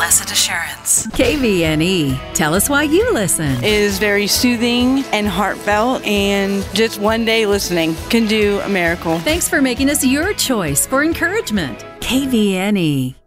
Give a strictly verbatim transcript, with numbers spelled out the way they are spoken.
Blessed Assurance. K V N E. Tell us why you listen. It is very soothing and heartfelt, and just one day listening can do a miracle. Thanks for making us your choice for encouragement. K V N E.